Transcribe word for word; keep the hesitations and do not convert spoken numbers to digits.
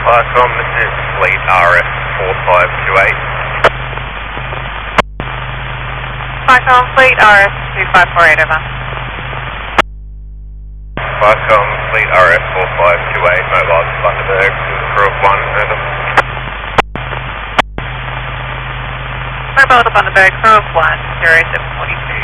Clarcom, this is Fleet R F four five two eight. Clarcom, Fleet R F two five four eight, over. Clarcom, Fleet R F four five two eight, mobile to Bundaberg, crew of one, over. Mobile to Bundaberg, crew of one, zero seven forty two.